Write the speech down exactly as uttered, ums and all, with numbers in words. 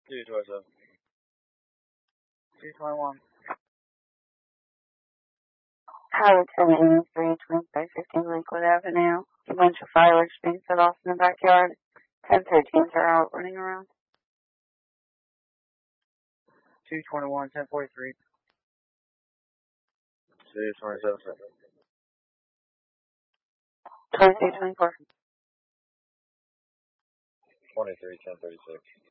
two twenty-seven. two twenty-one. Highway ten eighty-three, twenty-five fifteen Lakewood Avenue. A bunch of fireworks being set off in the backyard. ten thirteens are out running around. two twenty-one, ten forty-three. two twenty-seven. twenty-three twenty-four. twenty-three, ten thirty-six.